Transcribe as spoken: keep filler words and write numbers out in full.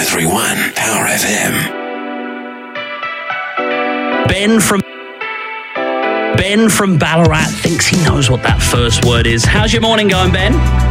three one Power F M. Ben from Ben from Ballarat thinks he knows what that first word is. How's your morning going, Ben?